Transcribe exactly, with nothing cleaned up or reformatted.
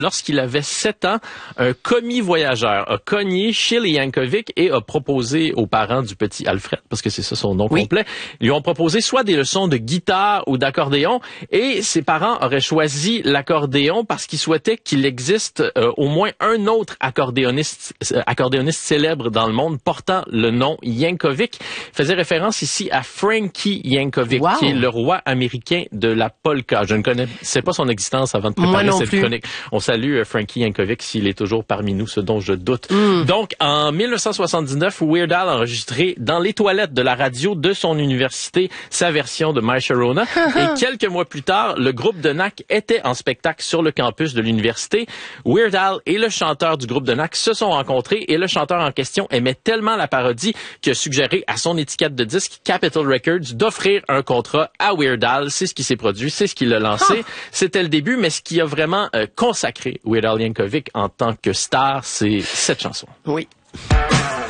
Lorsqu'il avait sept ans, un commis voyageur a cogné chez les Yankovic et a proposé aux parents du petit Alfred, parce que c'est ça son nom oui. complet, ils lui ont proposé soit des leçons de guitare ou d'accordéon, et ses parents auraient choisi l'accordéon parce qu'ils souhaitaient qu'il existe euh, au moins un autre accordéoniste, euh, accordéoniste célèbre dans le monde portant le nom Yankovic. Il faisait référence ici à Frankie Yankovic, wow. qui est le roi américain de la polka. Je ne connaissais pas son existence avant de préparer cette plus. chronique. On Salut Frankie Yankovic s'il est toujours parmi nous, ce dont je doute. Mm. Donc, en mille neuf cent soixante-dix-neuf, Weird Al a enregistré dans les toilettes de la radio de son université sa version de My Sharona. Et quelques mois plus tard, le groupe de N A C était en spectacle sur le campus de l'université. Weird Al et le chanteur du groupe de N A C se sont rencontrés et le chanteur en question aimait tellement la parodie qu'il a suggéré à son étiquette de disque Capitol Records d'offrir un contrat à Weird Al. C'est ce qui s'est produit, c'est ce qui l'a lancé. Ah. C'était le début, mais ce qui a vraiment euh, consacré Weird Al Yankovic en tant que star, c'est cette chanson. Oui.